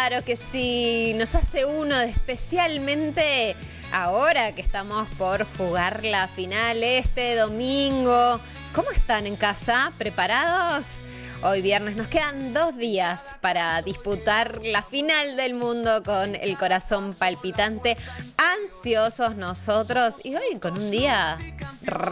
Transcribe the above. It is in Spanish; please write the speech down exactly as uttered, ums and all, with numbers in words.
Claro que sí, nos hace uno especialmente ahora que estamos por jugar la final este domingo. ¿Cómo están en casa? ¿Preparados? Hoy viernes nos quedan dos días para disputar la final del mundo con el corazón palpitante, ansiosos nosotros y hoy con un día